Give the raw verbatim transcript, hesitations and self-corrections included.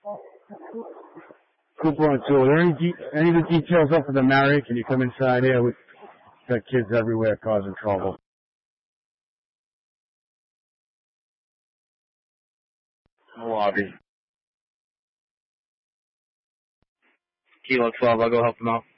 Coupon two. Are there any, de- any of the details up for the Marriott? Can you come inside here? We've got kids everywhere causing trouble. Lobby. Kilo twelve, I'll go help them out.